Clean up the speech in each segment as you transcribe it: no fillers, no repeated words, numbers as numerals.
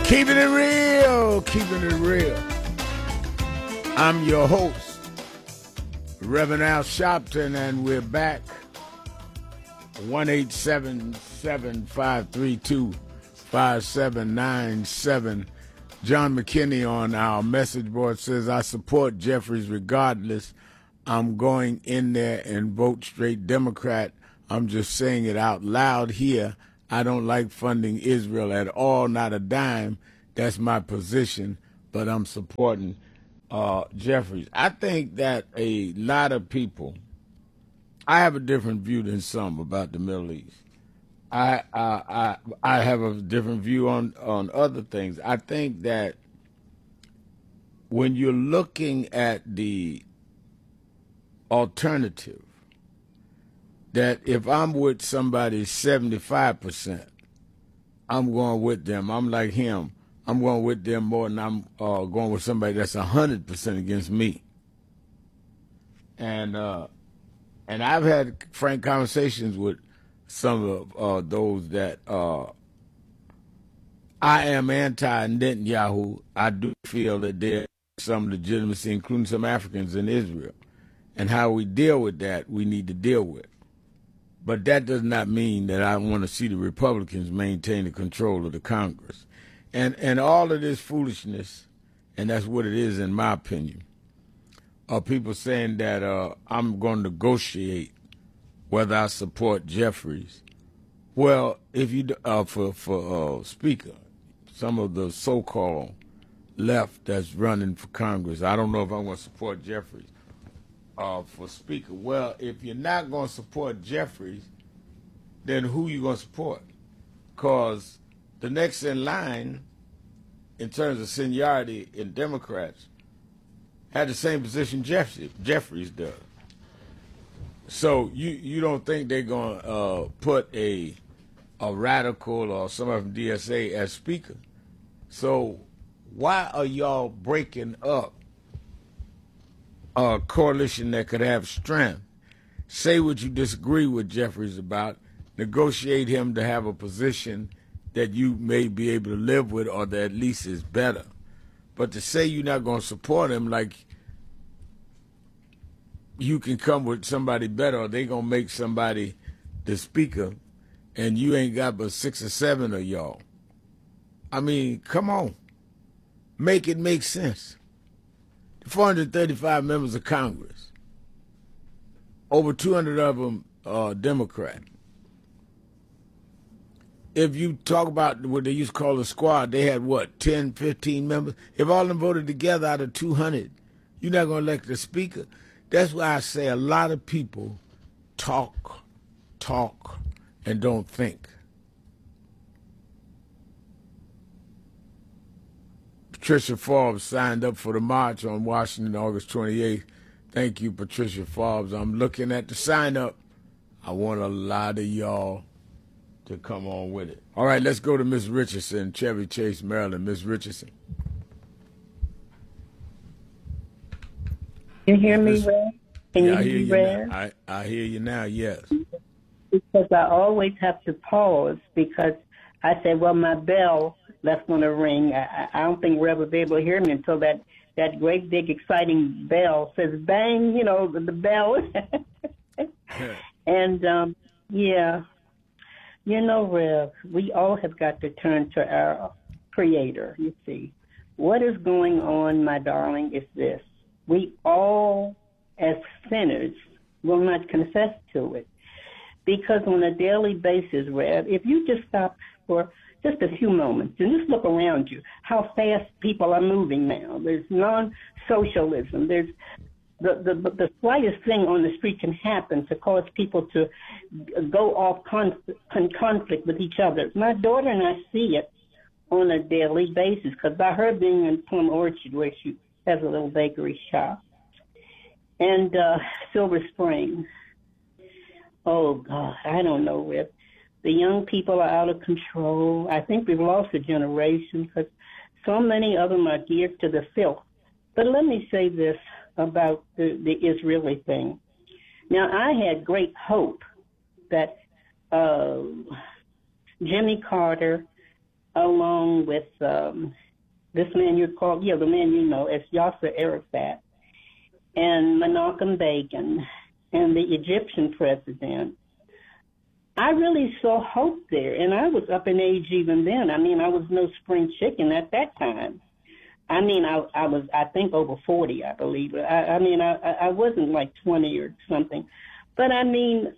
Keeping it real, keeping it real. I'm your host, Reverend Al Sharpton, and we're back. 1-877-532-5797. John McKinney on our message board says, I support Jeffries regardless. I'm going in there and vote straight Democrat. I'm just saying it out loud here. I don't like funding Israel at all, not a dime. That's my position, but I'm supporting Jeffries. I think that a lot of people, I have a different view than some about the Middle East. I have a different view on other things. I think that when you're looking at the alternative, that if I'm with somebody 75%, I'm going with them. I'm like him. I'm going with them more than I'm going with somebody that's 100% against me. And I've had frank conversations with some of those that I am anti-Netanyahu. I do feel that there's some legitimacy, including some Africans in Israel. And how we deal with that, we need to deal with. But that does not mean that I want to see the Republicans maintain the control of the Congress. And all of this foolishness, and that's what it is in my opinion, are people saying that I'm going to negotiate whether I support Jeffries. Well, if you for Speaker, some of the so-called left that's running for Congress, I don't know if I'm going to support Jeffries. For Speaker. Well, if you're not going to support Jeffries, then who you going to support? Because the next in line, in terms of seniority in Democrats, had the same position Jeffries does. So you don't think they're going to put a radical or somebody from DSA as Speaker? So why are y'all breaking up a coalition that could have strength? Say what you disagree with Jeffries about, negotiate him to have a position that you may be able to live with or that at least is better. But to say you're not going to support him, like you can come with somebody better or they going to make somebody the Speaker and you ain't got but 6 or 7 of y'all. I mean, come on. Make it make sense. 435 members of Congress, over 200 of them are Democrat. If you talk about what they used to call a squad, they had, 10, 15 members? If all of them voted together out of 200, you're not going to elect the Speaker. That's why I say a lot of people talk, and don't think. Patricia Forbes signed up for the march on Washington, August 28th. Thank you, Patricia Forbes. I'm looking at the sign up. I want a lot of y'all to come on with it. All right, let's go to Miss Richardson, Chevy Chase, Maryland. Miss Richardson. You hear me, Red? Can yeah, you hear me, Red? I hear you now, yes. Because I always have to pause because I said, well, my bell that's going to ring. I don't think Rev will be able to hear me until that great big exciting bell says bang, the bell. And, yeah, Rev, we all have got to turn to our Creator, you see. What is going on, my darling, is this. We all, as sinners, will not confess to it. Because on a daily basis, Rev, if you just stop for just a few moments and just look around you, how fast people are moving now. There's non-socialism. There's the slightest thing on the street can happen to cause people to go off conflict with each other. My daughter and I see it on a daily basis because by her being in Plum Orchard, where she has a little bakery shop, and Silver Springs. Oh, God, I don't know, Rip. The young people are out of control. I think we've lost a generation because so many of them are geared to the filth. But let me say this about the Israeli thing. Now, I had great hope that Jimmy Carter along with this man you called, the man you know, as Yasser Arafat, and Menachem Begin, and the Egyptian president, I really saw hope there. And I was up in age even then. I mean, I was no spring chicken at that time. I mean, I was, I think, over 40, I believe. I wasn't like 20 or something. But, I mean,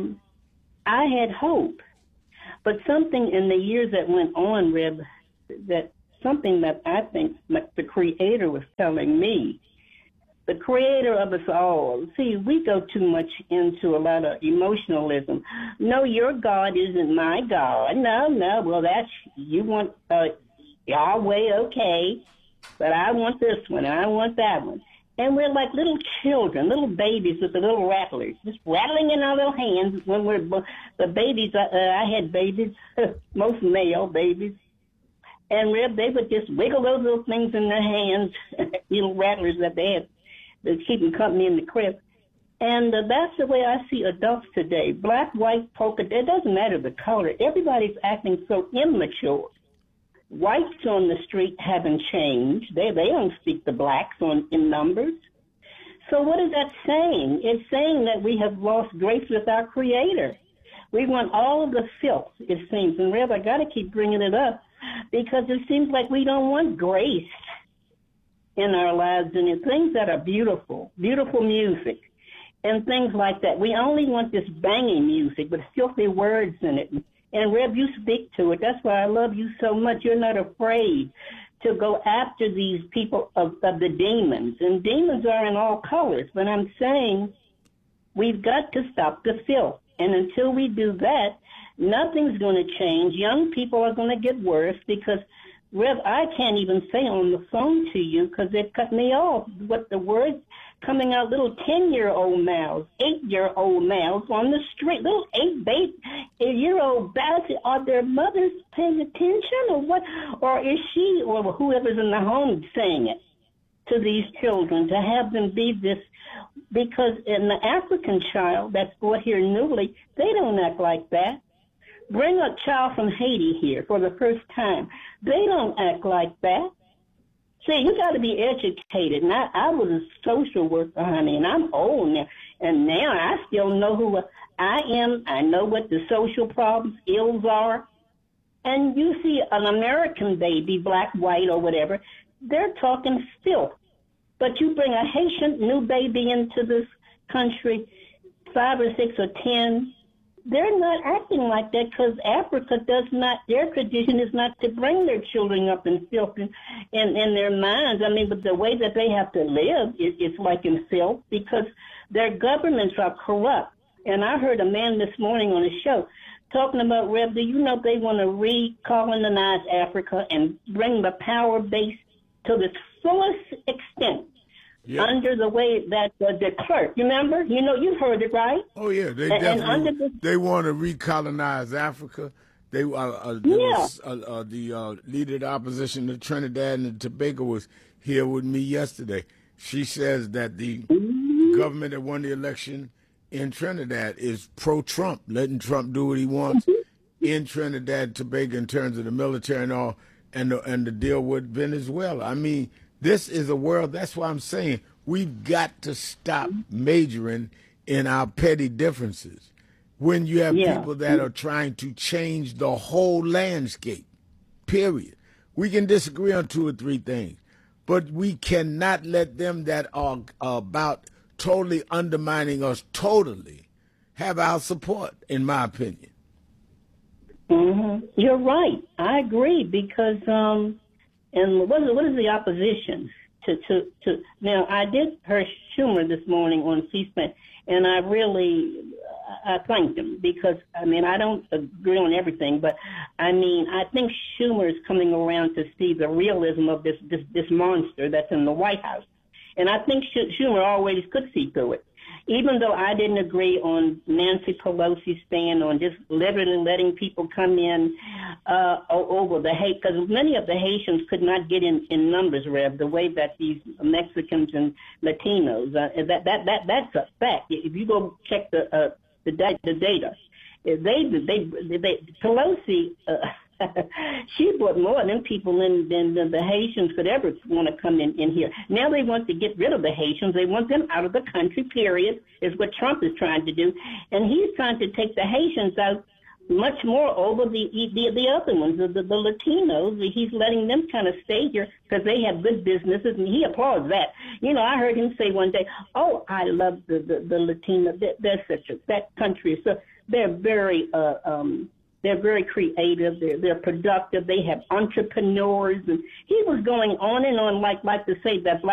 I had hope. But something in the years that went on, Reb, that something that I think the Creator was telling me, the Creator of us all. See, we go too much into a lot of emotionalism. No, your God isn't my God. No. Well, you want Yahweh, okay, but I want this one and I want that one. And we're like little children, little babies with the little rattlers, just rattling in our little hands when we're the babies. I had babies, most male babies. And Reb, they would just wiggle those little things in their hands, little rattlers that they had to keep them company in the crib. And that's the way I see adults today. Black, white, polka, it doesn't matter the color. Everybody's acting so immature. Whites on the street haven't changed. They don't speak the blacks in numbers. So what is that saying? It's saying that we have lost grace with our Creator. We want all of the filth, it seems. And Rev, I got to keep bringing it up because it seems like we don't want grace in our lives and in things that are beautiful, beautiful music and things like that. We only want this banging music with filthy words in it. And Reb, you speak to it. That's why I love you so much. You're not afraid to go after these people of the demons. And demons are in all colors. But I'm saying we've got to stop the filth. And until we do that, nothing's going to change. Young people are going to get worse because, Rev, I can't even say on the phone to you because they've cut me off. What the words coming out, little 10-year-old mouths, 8-year-old mouths on the street, little 8-year-old babies. Are their mothers paying attention or what? Or is she or whoever's in the home saying it to these children to have them be this? Because in the African child that's brought here newly, they don't act like that. Bring a child from Haiti here for the first time. They don't act like that. See, you got to be educated. And I was a social worker, honey, and I'm old now. And now I still know who I am. I know what the social problems, ills are. And you see an American baby, black, white, or whatever, they're talking filth. But you bring a Haitian new baby into this country, 5 or 6 or 10, they're not acting like that because Africa does not, their tradition is not to bring their children up in filth in their minds. I mean, but the way that they have to live is like in filth because their governments are corrupt. And I heard a man this morning on a show talking about, Reb, do you know they want to recolonize Africa and bring the power base to the fullest extent? Yep. Under the way that the clerk, you remember? You know, you've heard it, right? Oh, yeah. They definitely they want to recolonize Africa. They the leader of the opposition to Trinidad and Tobago was here with me yesterday. She says that the government that won the election in Trinidad is pro-Trump, letting Trump do what he wants in Trinidad and Tobago in terms of the military and all, and the deal with Venezuela. I mean, this is a world, that's why I'm saying we've got to stop majoring in our petty differences when you have people that are trying to change the whole landscape, period. We can disagree on 2 or 3 things, but we cannot let them that are about totally undermining us totally have our support, in my opinion. Mm-hmm. You're right. I agree because and what is the opposition to now? I did hear Schumer this morning on C-SPAN, and I thanked him because I mean I don't agree on everything, but I mean I think Schumer is coming around to see the realism of this monster that's in the White House, and I think Schumer always could see through it. Even though I didn't agree on Nancy Pelosi's stand on just literally letting people come in over the hate, because many of the Haitians could not get in numbers, Rev, the way that these Mexicans and Latinos, that's a fact. If you go check the data, Pelosi She brought more of them people in than the Haitians could ever want to come in here. Now they want to get rid of the Haitians. They want them out of the country, period, is what Trump is trying to do. And he's trying to take the Haitians out much more over the other ones, the Latinos. He's letting them kind of stay here because they have good businesses, and he applauds that. You know, I heard him say one day, "Oh, I love the Latino. They're that country. So they're very creative. They're productive. They have entrepreneurs." And he was going on and on, like to say that black